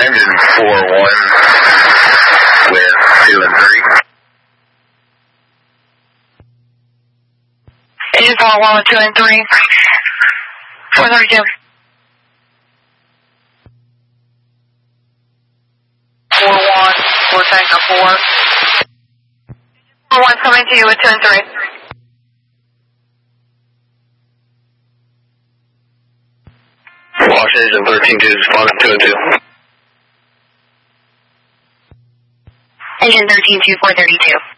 engine 4-1 with 2 and 3. Engine 4-1 with 2 and 3. 432. 4-1 for Tango 4. 4-1 coming to you with 2 and 3. Washington 13-2, responding 2 and 2. Engine 13-2, 432.